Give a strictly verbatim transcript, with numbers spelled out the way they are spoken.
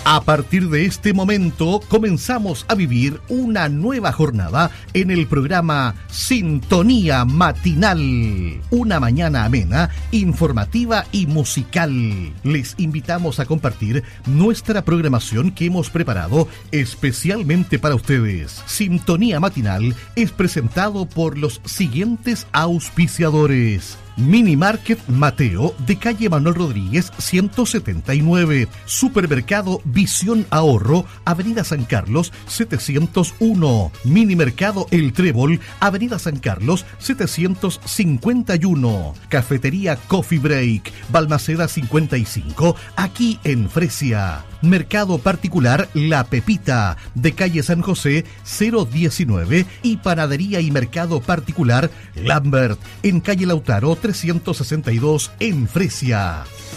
A partir de este momento comenzamos a vivir una nueva jornada en el programa Sintonía Matinal. Una mañana amena, informativa y musical. Les invitamos a compartir nuestra programación que hemos preparado especialmente para ustedes. Sintonía Matinal es presentado por los siguientes auspiciadores. Mini Market Mateo, de calle Manuel Rodríguez ciento setenta y nueve. Supermercado Visión Ahorro, avenida San Carlos setecientos uno. Mini Mercado El Trébol, avenida San Carlos setecientos cincuenta y uno. Cafetería Coffee Break, Balmaceda cincuenta y cinco, aquí en Fresia. Mercado Particular La Pepita, de calle San José cero diecinueve. Y Panadería y Mercado Particular Lambert, en calle Lautaro trescientos sesenta y dos en Fresia.